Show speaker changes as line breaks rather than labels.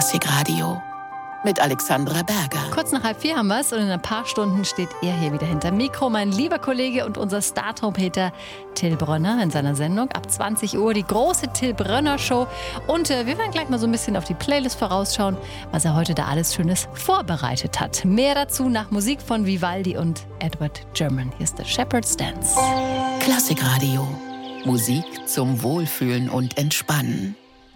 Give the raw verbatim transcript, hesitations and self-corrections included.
Klassikradio mit Alexandra Berger.
Kurz nach halb vier haben wir es und in ein paar Stunden steht er hier wieder hinter Mikro, mein lieber Kollege und unser Star-Trompeter Till Brönner in seiner Sendung ab zwanzig Uhr, die große Till Brönner Show. Und äh, wir werden gleich mal so ein bisschen auf die Playlist vorausschauen, was er heute da alles Schönes vorbereitet hat. Mehr dazu nach Musik von Vivaldi und Edward German. Hier ist der Shepherd's Dance.
Klassikradio. Musik zum Wohlfühlen und Entspannen.